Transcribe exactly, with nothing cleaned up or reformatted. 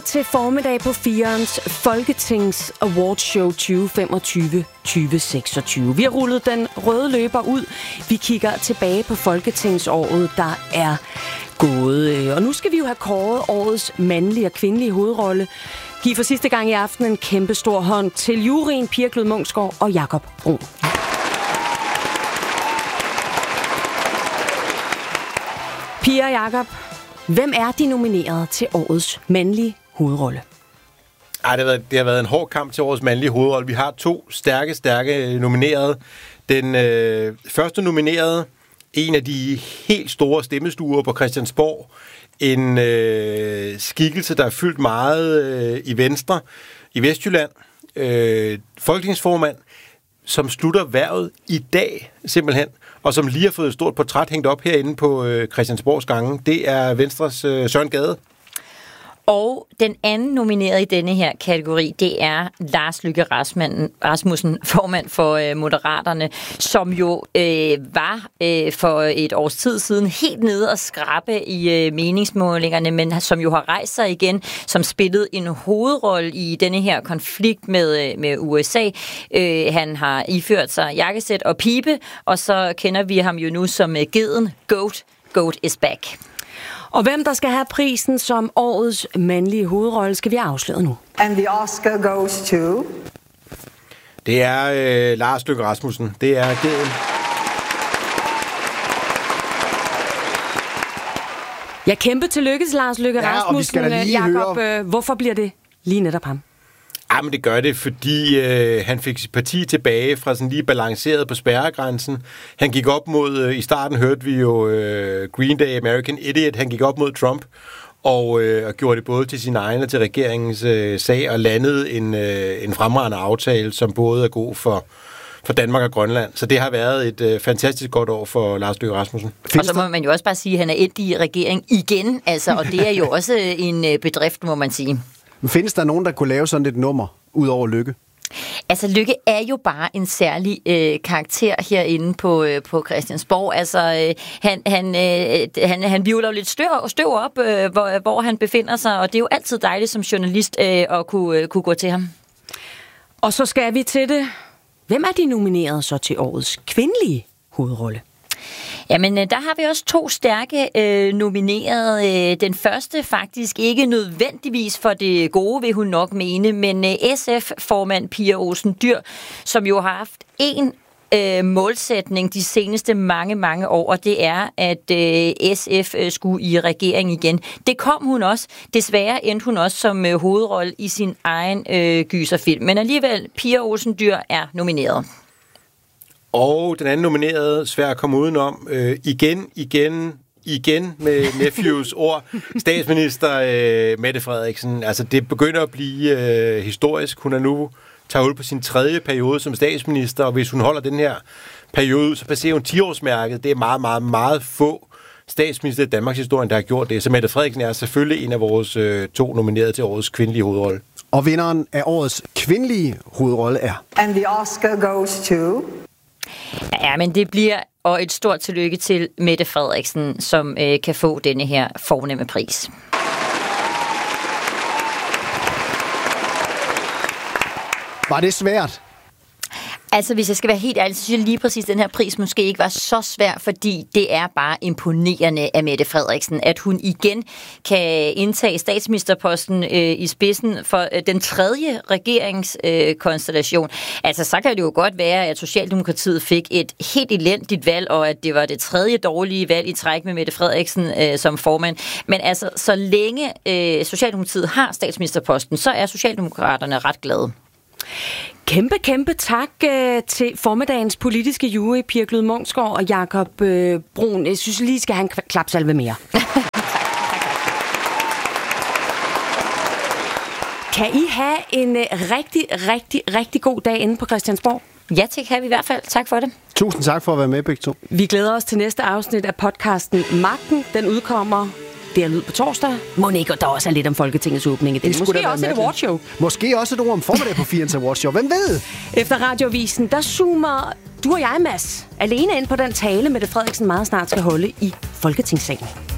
Til formiddag på firens Folketings Awardshow tyve femogtyve tyve seksogtyve. Vi har rullet den røde løber ud. Vi kigger tilbage på Folketingsåret, der er gået. Og nu skal vi jo have kåret årets mandlige og kvindelige hovedrolle. Giv for sidste gang i aften en kæmpe stor hånd til juryen Pia Glud Munksgaard og Jakob Brun. Pia og Jakob, hvem er de nomineret til årets mandlige hovedrolle? Ej, det, har været, det har været en hård kamp til årets mandlige hovedrolle. Vi har to stærke, stærke nominerede. Den øh, første nominerede, en af de helt store stemmestuer på Christiansborg. En øh, skikkelse, der er fyldt meget øh, i Venstre, i Vestjylland. Øh, folketingsformand, som slutter hvervet i dag, simpelthen. Og som lige har fået et stort portræt hængt op herinde på øh, Christiansborgs gange. Det er Venstres øh, Søren Gade. Og den anden nomineret i denne her kategori, det er Lars Løkke Rasmussen, formand for øh, Moderaterne, som jo øh, var øh, for et års tid siden helt nede og skrabe i øh, meningsmålingerne, men som jo har rejst sig igen, som spillede en hovedrolle i denne her konflikt med, øh, med U S A. Øh, han har iført sig jakkesæt og pibe, og så kender vi ham jo nu som øh, geden Goat. Goat is back. Og hvem der skal have prisen som årets mandlige hovedrolle, skal vi afsløre nu. And the Oscar goes to... Det er øh, Lars Løkke Rasmussen. Det er geden. Jeg kæmpe tillykke til Lars Løkke ja, Rasmussen. Jakob, øh, hvorfor bliver det lige netop ham? Ja, men det gør det, fordi øh, han fik sit parti tilbage fra sådan lige balanceret på spærregrænsen. Han gik op mod, øh, i starten hørte vi jo øh, Green Day, American Idiot, han gik op mod Trump og, øh, og gjorde det både til sin egen og til regeringens øh, sag og landede en, øh, en fremragende aftale, som både er god for, for Danmark og Grønland. Så det har været et øh, fantastisk godt år for Lars Løkke Rasmussen. Og så må man jo også bare sige, at han er endt i regering igen, altså, og det er jo også en øh, bedrift, må man sige. Men findes der nogen, der kunne lave sådan et nummer, ud over Løkke? Altså, Løkke er jo bare en særlig øh, karakter herinde på, øh, på Christiansborg. Altså, øh, han, han, øh, han, han vivler jo lidt støv, støv op, øh, hvor, hvor han befinder sig, og det er jo altid dejligt som journalist øh, at kunne, øh, kunne gå til ham. Og så skal vi til det. Hvem er de nomineret så til årets kvindelige hovedrolle? Jamen, der har vi også to stærke øh, nominerede. Den første faktisk ikke nødvendigvis for det gode, vil hun nok mene, men øh, S F-formand Pia Olsen Dyhr, som jo har haft en øh, målsætning de seneste mange, mange år, og det er, at øh, S F øh, skulle i regering igen. Det kom hun også. Desværre endte hun også som øh, hovedrolle i sin egen øh, gyserfilm. Men alligevel, Pia Olsen Dyhr er nomineret. Og den anden nominerede, svær at komme udenom, øh, igen, igen, igen med Nephews ord, statsminister øh, Mette Frederiksen. Altså, det begynder at blive øh, historisk. Hun er nu taget ud på sin tredje periode som statsminister, og hvis hun holder den her periode, så passerer hun ti-årsmærket. Det er meget, meget, meget få statsminister i Danmarks historie, der har gjort det. Så Mette Frederiksen er selvfølgelig en af vores øh, to nominerede til årets kvindelige hovedrolle. Og vinderen af årets kvindelige hovedrolle er... And the Oscar goes to... Ja, men det bliver og et stort tillykke til Mette Frederiksen, som øh, kan få denne her fornemme pris. Var det svært? Altså, hvis jeg skal være helt ærlig, så synes jeg lige præcis, at den her pris måske ikke var så svær, fordi det er bare imponerende af Mette Frederiksen, at hun igen kan indtage statsministerposten øh, i spidsen for øh, den tredje regeringskonstellation. Øh, altså, så kan det jo godt være, at Socialdemokratiet fik et helt elendigt valg, og at det var det tredje dårlige valg i træk med Mette Frederiksen øh, som formand. Men altså, så længe øh, Socialdemokratiet har statsministerposten, så er Socialdemokraterne ret glade. Kæmpe, kæmpe tak øh, til formiddagens politiske jury, Pia Glud Munksgaard og Jakob øh, Brun. Jeg synes lige, skal have en klapsalve mere. Kan I have en øh, rigtig, rigtig, rigtig god dag inde på Christiansborg? Ja, det kan vi i hvert fald. Tak for det. Tusind tak for at være med, begge to. Vi glæder os til næste afsnit af podcasten Magten. Den udkommer... Det er lyd på torsdag. Monika, der også er lidt om Folketingets åbning i det. Måske også et awardshow. Måske også et ord om formiddag på firens awardshow. Hvem ved? Efter Radioavisen, der zoomer du og jeg, Mads, alene ind på den tale, Mette Frederiksen meget snart skal holde i Folketingssalen.